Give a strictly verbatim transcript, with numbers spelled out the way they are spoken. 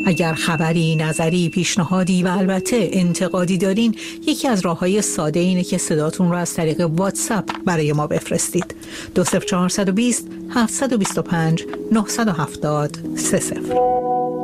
اگر خبری، نظری، پیشنهادی و البته انتقادی دارین، یکی از راه‌های ساده اینه که صداتون رو از طریق واتساپ برای ما بفرستید. دو صفر چهار دو صفر هفت دو پنج نه هفت صفر سه صفر.